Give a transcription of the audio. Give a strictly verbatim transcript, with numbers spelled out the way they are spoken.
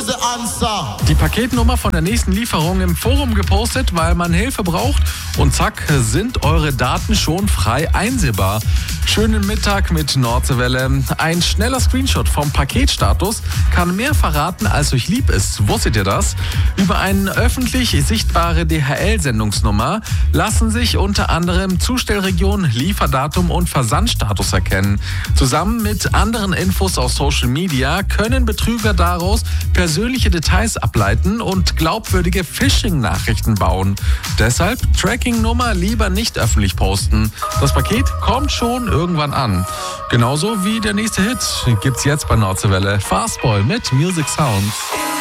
the answer. Die Paketnummer von der nächsten Lieferung im Forum gepostet, weil man Hilfe braucht. Und zack, sind eure Daten schon frei einsehbar. Schönen Mittag mit Nordseewelle. Ein schneller Screenshot vom Paketstatus kann mehr verraten, als euch lieb ist. Wusstet ihr das? Über eine öffentlich sichtbare D H L-Sendungsnummer lassen sich unter anderem Zustellregion, Lieferdatum und Versandstatus erkennen. Zusammen mit anderen Infos aus Social Media können Betrüger daraus persönliche Details ableiten und glaubwürdige Phishing-Nachrichten bauen. Deshalb Tracking-Nummer lieber nicht öffentlich posten. Das Paket kommt schon irgendwann an. Genauso wie der nächste Hit gibt's jetzt bei Nordseewelle. Fastball mit Music Sounds.